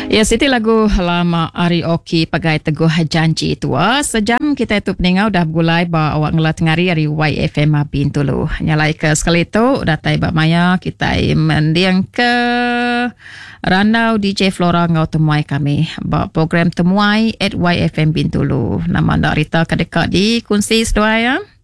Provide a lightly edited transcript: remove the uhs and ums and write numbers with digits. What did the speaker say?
Ya, siti lagu lama Arioki pagai teguh janji tua. Sejam kita itu peningau dah bergulai bawa awak ngelat ngari dari YFM Bintulu. Nyalai ke sekali itu, datai Mbak Maya, kita mendiang ke Ranau DJ Flora ngau temuai kami. Bawa program temuai at YFM Bintulu. Nama Nak Rita kedekat di kunci sedua ya.